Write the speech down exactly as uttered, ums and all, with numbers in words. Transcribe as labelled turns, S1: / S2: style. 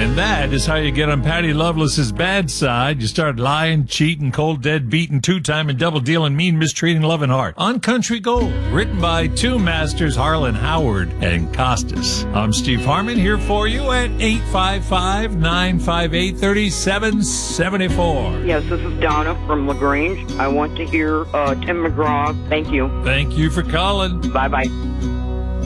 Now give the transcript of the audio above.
S1: And that is how you get on Patty Loveless's bad side. You start lying, cheating, cold, dead, beating, two-timing, double-dealing, mean, mistreating, love, and heart. On Country Gold, written by two masters, Harlan Howard and Costas. I'm Steve Harmon here for you at eight five five, nine five eight, three seven seven four.
S2: Yes, this is Donna from LaGrange. I want to hear uh, Tim McGraw. Thank you.
S1: Thank you for calling.
S2: Bye-bye.